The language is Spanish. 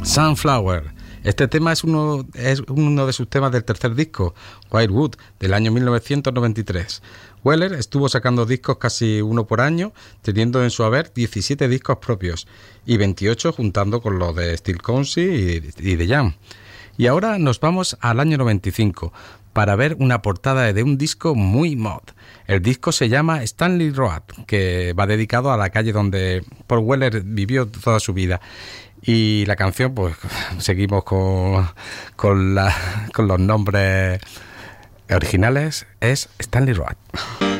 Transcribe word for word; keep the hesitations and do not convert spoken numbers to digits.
Sunflower. Este tema es uno, es uno de sus temas del tercer disco, Wildwood, del año mil novecientos noventa y tres. Weller estuvo sacando discos casi uno por año, teniendo en su haber diecisiete discos propios y veintiocho juntando con los de Steel Country y, y The Jam. Y ahora nos vamos al año noventa y cinco para ver una portada de un disco muy mod. El disco se llama Stanley Road, que va dedicado a la calle donde Paul Weller vivió toda su vida. Y la canción, pues seguimos con, con, la, con los nombres originales, es Stanley Road.